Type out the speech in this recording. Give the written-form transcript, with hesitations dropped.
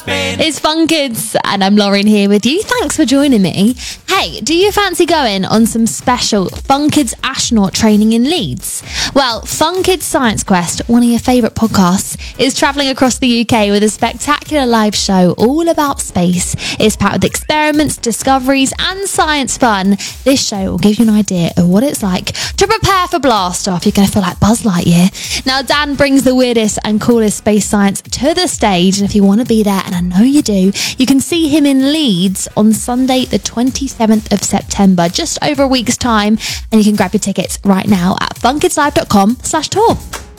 It's Fun Kids, and I'm Lauren here with you. Thanks for joining me. Hey, do you fancy going on some special Fun Kids astronaut training in Leeds? Well, Fun Kids Science Quest, one of your favourite podcasts, is travelling across the UK with a spectacular live show all about space. It's packed with experiments, discoveries and science fun. This show will give you an idea of what it's like to prepare for blast off. You're going to feel like Buzz Lightyear. Now, Dan brings the weirdest and coolest space science to the stage, and if you want to be there, and I know you do, you can see him in Leeds on Sunday the 27th of September, just over a week's time, and you can grab your tickets right now at funkidslive.com/tour.